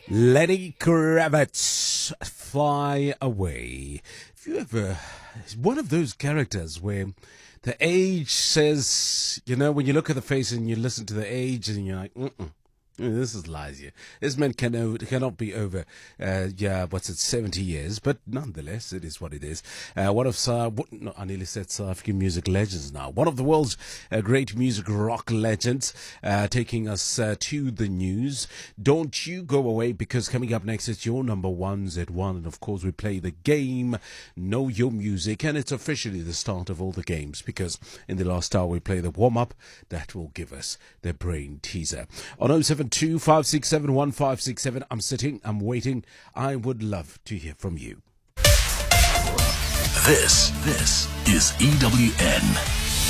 Lenny Kravitz, Fly Away. If you ever, one of those characters where the age says, when you look at the face and you listen to the age and you're like, this is lies here. This man cannot be over, 70 years, but nonetheless, it is what it is. One of, I nearly said South African music legends now. One of the world's great music rock legends, taking us to the news. Don't you go away, because coming up next, it's your number ones at 1. And of course, we play the game, Know Your Music, and it's officially the start of all the games, because in the last hour, we play the warm-up that will give us the brain teaser. On 072-567-1567. I'm sitting, I'm waiting. I would love to hear from you. This is EWN.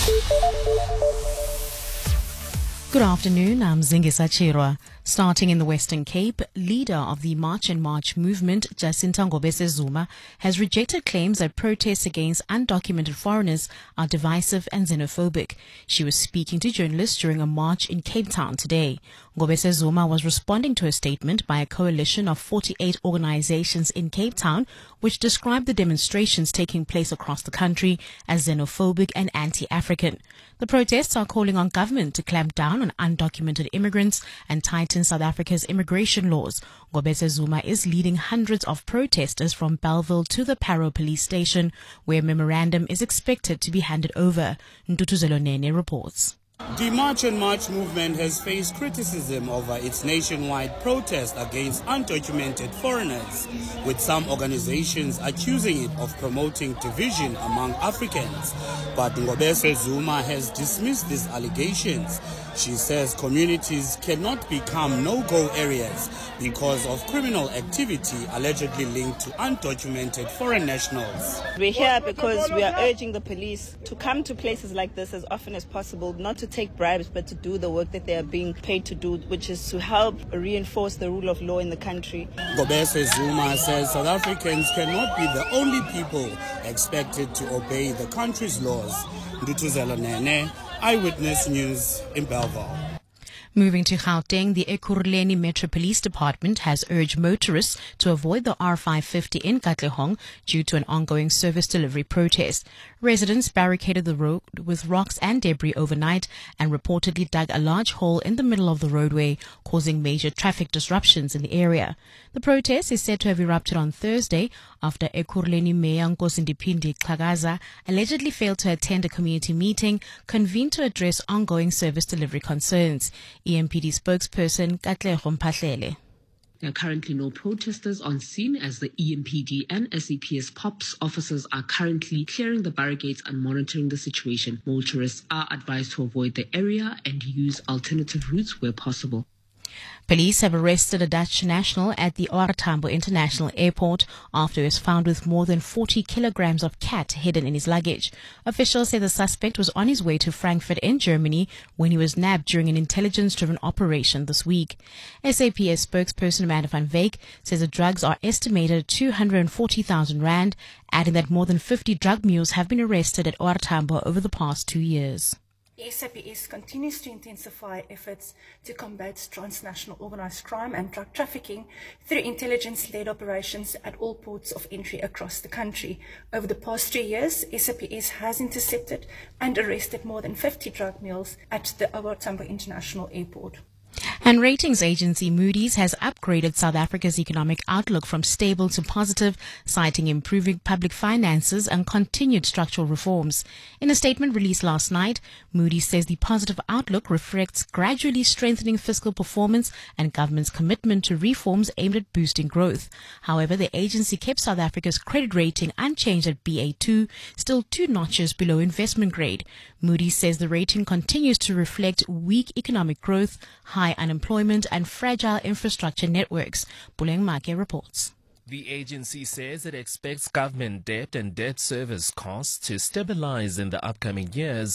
Good afternoon, I'm Zingisa Chirwa. Starting in the Western Cape, leader of the March and March movement, Jacinta Ngobese Zuma, has rejected claims that protests against undocumented foreigners are divisive and xenophobic. She was speaking to journalists during a march in Cape Town today. Ngobese Zuma was responding to a statement by a coalition of 48 organizations in Cape Town, which described the demonstrations taking place across the country as xenophobic and anti-African. The protests are calling on government to clamp down on undocumented immigrants and tighten South Africa's immigration laws. Ngobese Zuma is leading hundreds of protesters from Bellville to the Parow police station, where a memorandum is expected to be handed over. Ntutuzelo Nene reports. The March and March movement has faced criticism over its nationwide protest against undocumented foreigners, with some organizations accusing it of promoting division among Africans. But Ngobese Zuma has dismissed these allegations. She says communities cannot become no-go areas because of criminal activity allegedly linked to undocumented foreign nationals. We're here because we are urging the police to come to places like this as often as possible, not to take bribes, but to do the work that they are being paid to do, which is to help reinforce the rule of law in the country. Ngobese Zuma says South Africans cannot be the only people expected to obey the country's laws. Ndutuzelo Nene, Eyewitness News in Bellville. Moving to Gauteng, the Ekurhuleni Metro Police Department has urged motorists to avoid the R550 in Katlehong due to an ongoing service delivery protest. Residents barricaded the road with rocks and debris overnight and reportedly dug a large hole in the middle of the roadway, causing major traffic disruptions in the area. The protest is said to have erupted on Thursday after Ekurhuleni Mayor Nkosindiphi Xhakaza allegedly failed to attend a community meeting convened to address ongoing service delivery concerns. EMPD spokesperson Katlego Mphahlele. There are currently no protesters on scene as the EMPD and SAPS POPs officers are currently clearing the barricades and monitoring the situation. Motorists are advised to avoid the area and use alternative routes where possible. Police have arrested a Dutch national at the OR Tambo International Airport after he was found with more than 40 kilograms of cat hidden in his luggage. Officials say the suspect was on his way to Frankfurt in Germany when he was nabbed during an intelligence-driven operation this week. SAPS spokesperson Amanda van Wyk says the drugs are estimated at 240,000 rand, adding that more than 50 drug mules have been arrested at OR Tambo over the past 2 years. The SAPS continues to intensify efforts to combat transnational organized crime and drug trafficking through intelligence-led operations at all ports of entry across the country. Over the past 3 years, SAPS has intercepted and arrested more than 50 drug mules at the OR Tambo International Airport. And ratings agency Moody's has upgraded South Africa's economic outlook from stable to positive, citing improving public finances and continued structural reforms. In a statement released last night, Moody's says the positive outlook reflects gradually strengthening fiscal performance and government's commitment to reforms aimed at boosting growth. However, the agency kept South Africa's credit rating unchanged at Ba2, still 2 notches below investment grade. Moody's says the rating continues to reflect weak economic growth, high unemployment and fragile infrastructure networks. Puleng Make reports. The agency says it expects government debt and debt service costs to stabilize in the upcoming years